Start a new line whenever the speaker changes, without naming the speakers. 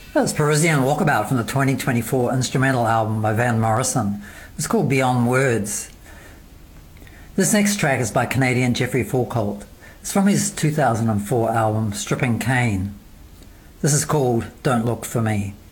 That's Parisian Walkabout from the 2024 instrumental album by Van Morrison. It's called Beyond Words. This next track is by Canadian Jeffrey Foucault. It's from his 2004 album Stripping Cain. This is called Don't Look For Me.